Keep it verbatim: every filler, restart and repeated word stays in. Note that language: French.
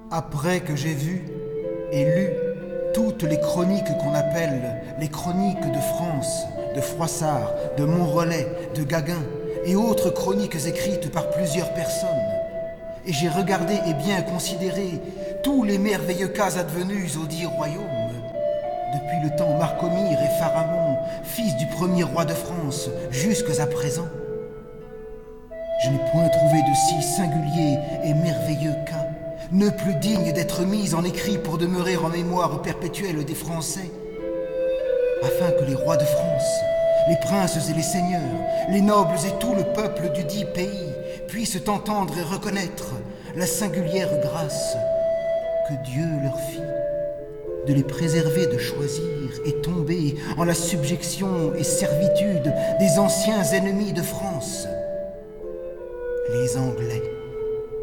Après que j'ai vu et lu toutes les chroniques qu'on appelle les chroniques de France, de Froissart, de Montrollet, de Gagin et autres chroniques écrites par plusieurs personnes, et j'ai regardé et bien considéré tous les merveilleux cas advenus au dit royaume, depuis le temps Marcomir et Pharamond, fils du premier roi de France, jusqu'à présent, je n'ai point trouvé de si singulier et merveilleux cas, ne plus digne d'être mis en écrit pour demeurer en mémoire perpétuelle des Français, afin que les rois de France, les princes et les seigneurs, les nobles et tout le peuple du dit pays puissent entendre et reconnaître la singulière grâce que Dieu leur fit de les préserver de choisir et tomber en la subjection et servitude des anciens ennemis de France, les Anglais.